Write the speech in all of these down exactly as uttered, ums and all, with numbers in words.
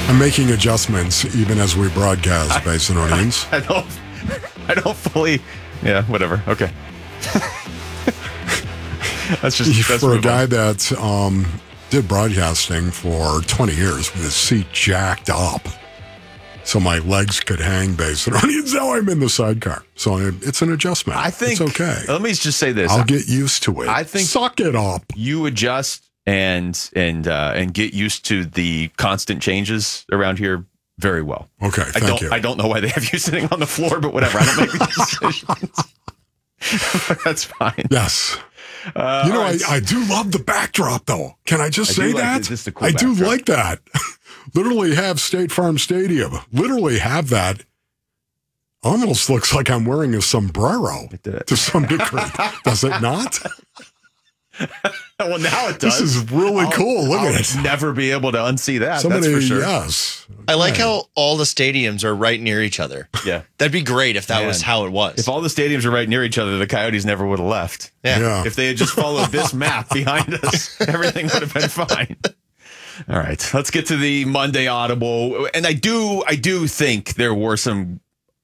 I'm making adjustments even as we broadcast, Basin Onions. I don't, I don't fully, yeah, whatever. Okay. That's just that's for a guy on. that um, did broadcasting for twenty years with his seat jacked up so my legs could hang, Basin Onions. Now I'm in the sidecar. So it's an adjustment. I think, it's okay. Let me just say this. I'll get used to it. I think Suck it up. You adjust and and uh, and get used to the constant changes around here very well. Okay, I thank don't, you. I don't know why they have you sitting on the floor, but whatever. I don't make these decisions. That's fine. Yes. Uh, you know, right. I, I do love the backdrop, though. Can I just I say like that? it. Just a cool I do backdrop. like that. Literally have State Farm Stadium. Literally have that. Almost looks like I'm wearing a sombrero to some degree. Does it not? Well, now it does. This is really I'll, cool. Look I'll at it. Never be able to unsee that. Somebody, that's for sure. Yes. I like how all the stadiums are right near each other. Yeah. That'd be great if that Man. was how it was. If all the stadiums are right near each other, the Coyotes never would have left. Yeah. Yeah. If they had just followed this map behind us, everything would have been fine. All right, let's get to the Monday Audible. And I do, I do think there were some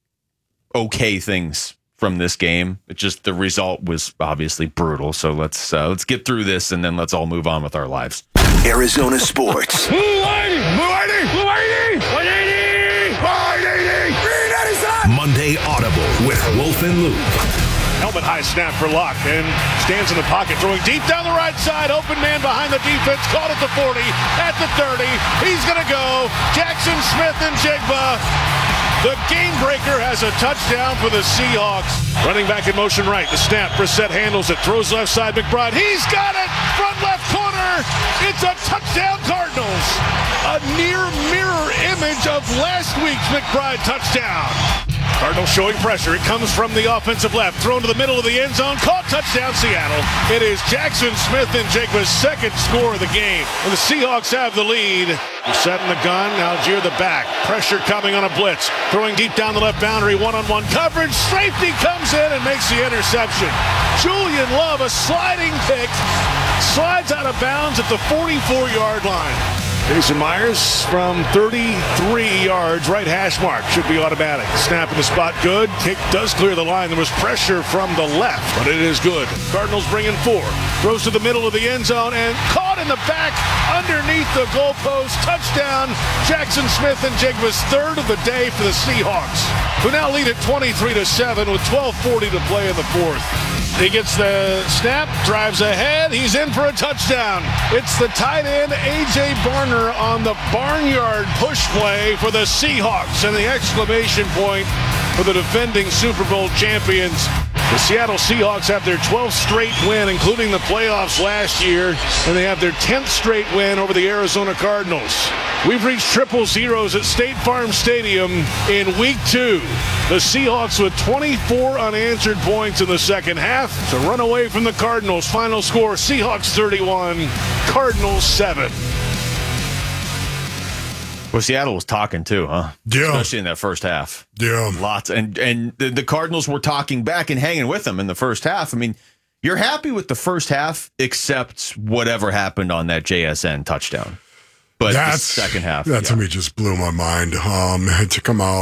okay things from this game. It just the result was obviously brutal. So let's uh, let's get through this and then let's all move on with our lives. Arizona sports. Blue eighty, Blue eighty, Blue eighty, one eighty, one eighty, green eighty-seven. Monday Audible with Wolf and Luke. Helmet high snap for Locke and stands in the pocket, throwing deep down the right side. Open man behind the defense, caught at the forty, at the thirty. He's going to go. Jackson Smith and Jigba. The game breaker has a touchdown for the Seahawks. Running back in motion right. The snap. Brissett handles it. Throws left side. McBride. He's got it. Front left corner. It's a touchdown Cardinals. A near mirror image of last week's McBride touchdown. Cardinals showing pressure. It comes from the offensive left. Thrown to the middle of the end zone. Caught. Touchdown Seattle. It is Jackson Smith and Jigba's second score of the game. And the Seahawks have the lead. Setting the gun. Algier the back. Pressure coming on a blitz. Throwing deep down the left boundary. One-on-one coverage. Safety comes in and makes the interception. Julian Love, a sliding pick. Slides out of bounds at the forty-four-yard line. Jason Myers from thirty-three yards, right hash mark. Should be automatic. Snap in the spot, good. Kick does clear the line. There was pressure from the left, but it is good. Cardinals bring in four. Throws to the middle of the end zone and caught in the back underneath the goalpost. Touchdown, Jackson Smith and Jigba's third of the day for the Seahawks, who now lead at twenty-three to seven with twelve forty to play in the fourth. He gets the snap, drives ahead. He's in for a touchdown. It's the tight end, A J Barner, on the barnyard push play for the Seahawks, and the exclamation point for the defending Super Bowl champions. The Seattle Seahawks have their twelfth straight win, including the playoffs last year, and they have their tenth straight win over the Arizona Cardinals. We've reached triple zeros at State Farm Stadium in week two. The Seahawks with twenty-four unanswered points in the second half to run away from the Cardinals. Final score, Seahawks thirty-one, Cardinals seven. Well, Seattle was talking too, huh? Yeah. Especially in that first half. Yeah. Lots. And and the, the Cardinals were talking back and hanging with them in the first half. I mean, you're happy with the first half, except whatever happened on that J S N touchdown. But That's, the second half. That yeah. to me just blew my mind. Um, to come out.